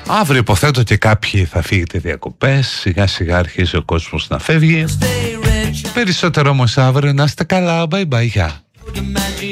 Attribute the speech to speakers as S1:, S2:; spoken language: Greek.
S1: Αύριο υποθέτω και κάποιοι θα φύγετε διακοπές. Σιγά σιγά αρχίζει ο κόσμος να φεύγει. Περισσότερο όμως αύριο. Να είστε καλά. Bye bye.